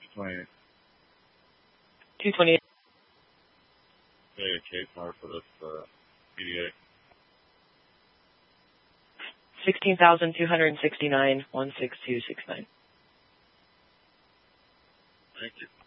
228. 228. Okay, case number for this PDA. 16,269, 16269. Thank you.